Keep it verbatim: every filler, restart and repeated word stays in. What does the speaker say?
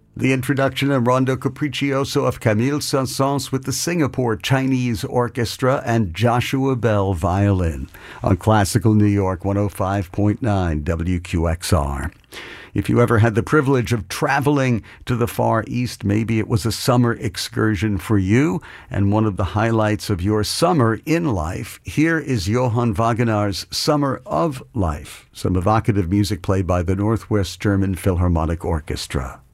The introduction and Rondo Capriccioso of Camille Saint-Saëns with the Singapore Chinese Orchestra and Joshua Bell Violin on Classical New York one oh five point nine W Q X R. If you ever had the privilege of traveling to the Far East, maybe it was a summer excursion for you and one of the highlights of your summer in life. Here is Johann Wagenaar's Summer of Life, some evocative music played by the Northwest German Philharmonic Orchestra.